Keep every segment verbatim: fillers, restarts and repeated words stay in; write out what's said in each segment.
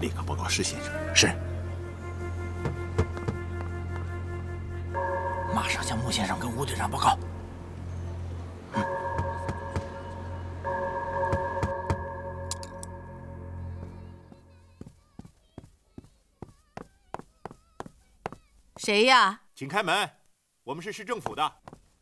立刻报告施先生。 是。 马上向穆先生跟吴队长报告。嗯。 谁呀？ 请开门，我们是市政府的。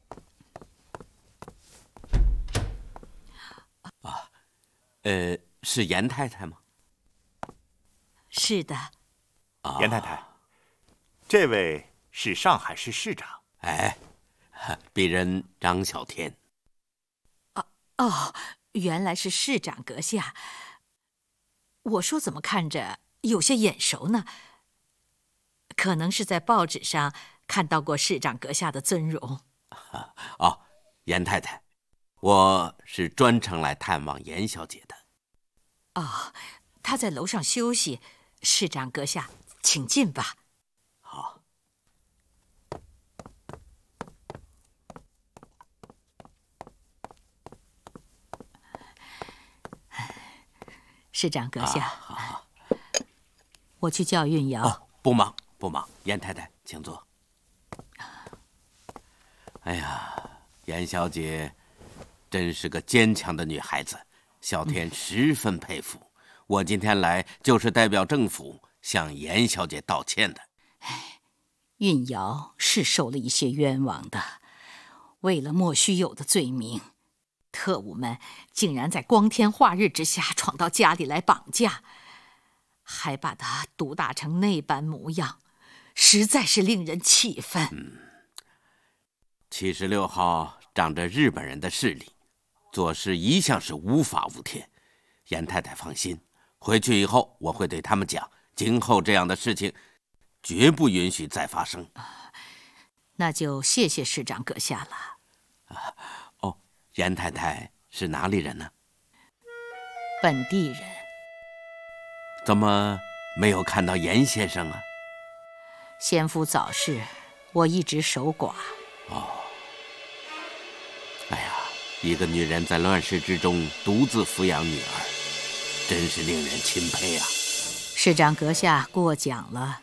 啊，呃，是严太太吗？ 是的。 啊， 严太太，这位是上海市市长。 哎，鄙人张小天。 哦哦，原来是市长阁下。我说怎么看着有些眼熟呢？可能是在报纸上看到过市长阁下的尊容。 哦，严太太，我是专程来探望严小姐的。 哦，她在楼上休息，市长阁下，请进吧。 好。 市长阁下， 啊、好好， 我去叫运瑶。 哦，不忙不忙，严太太请坐。哎呀，严小姐真是个坚强的女孩子，小天十分佩服。嗯、我今天来就是代表政府向严小姐道歉的。 哎，运瑶是受了一些冤枉的，为了莫须有的罪名，特务们竟然在光天化日之下闯到家里来绑架，还把她毒打成那般模样，实在是令人气愤。 嗯，七十六号仗着日本人的势力，做事一向是无法无天。严太太放心，回去以后我会对他们讲，今后这样的事情绝不允许再发生。 那就谢谢市长阁下了。 啊，哦，严太太是哪里人呢？ 本地人。 怎么没有看到严先生啊？ 先夫早逝，我一直守寡。 哦，哎呀，一个女人在乱世之中独自抚养女儿，真是令人钦佩啊！ 市长阁下过奖了。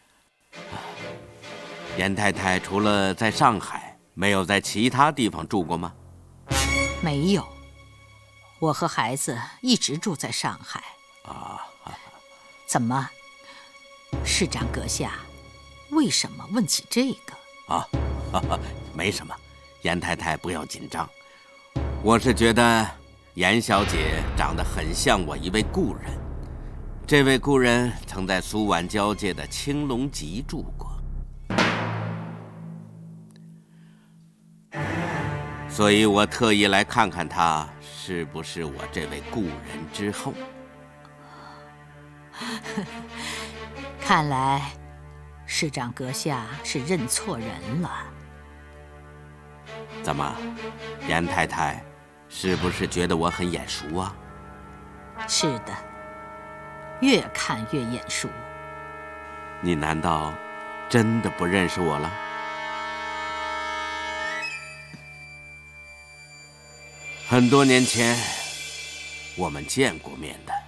严太太除了在上海，没有在其他地方住过吗？ 没有，我和孩子一直住在上海。 啊， 怎么，市长阁下为什么问起这个？ 啊，哈哈，没什么，严太太不要紧张。我是觉得严小姐长得很像我一位故人，这位故人曾在苏皖交界的青龙集住过，所以我特意来看看她是不是我这位故人之后。 看来市长阁下是认错人了。 怎么，严太太是不是觉得我很眼熟啊？ 是的，越看越眼熟。 你难道真的不认识我了？很多年前我们见过面的。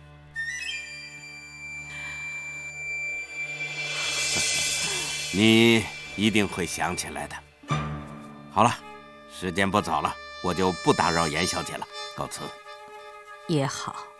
你一定会想起来的。好了，时间不早了，我就不打扰严小姐了，告辞。 也好。